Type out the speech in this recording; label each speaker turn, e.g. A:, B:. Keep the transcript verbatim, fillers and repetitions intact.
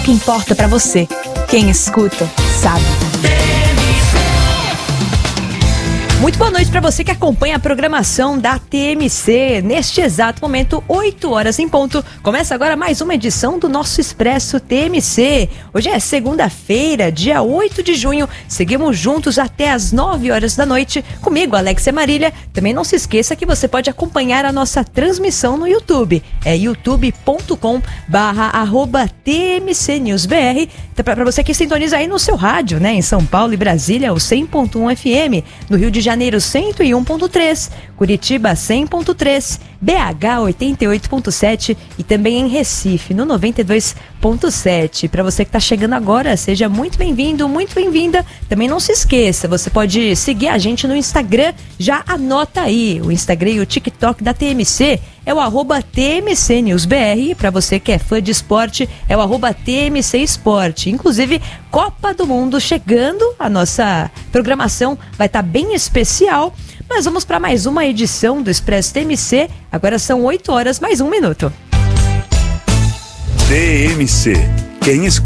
A: O que importa pra você. Quem escuta, sabe. Muito boa noite para você que acompanha a programação da T M C. Neste exato momento, oito horas em ponto. Começa agora mais uma edição do nosso Expresso T M C. Hoje é segunda-feira, dia oito de junho. Seguimos juntos até as nove horas da noite. Comigo, Alexia Marília. Também não se esqueça que você pode acompanhar a nossa transmissão no YouTube. É youtube ponto com barra arroba T M C News B R. Para você que sintoniza aí no seu rádio, né? Em São Paulo e Brasília, o cem ponto um F M. No Rio de Janeiro, cento e um ponto três. Curitiba, cem ponto três. B H, oitenta e oito ponto sete. E também em Recife, no noventa e dois ponto sete. Para você que está chegando agora, seja muito bem-vindo, muito bem-vinda. Também não se esqueça, você pode seguir a gente no Instagram. Já anota aí, o Instagram e o TikTok da T M C é o arroba T M C News B R. Para você que é fã de esporte, é o arroba T M C Esporte. Inclusive, Copa do Mundo chegando, a nossa programação vai estar bem especial. Nós vamos para mais uma edição do Expresso T M C. Agora são oito horas mais um minuto.
B: T M C. Quem escuta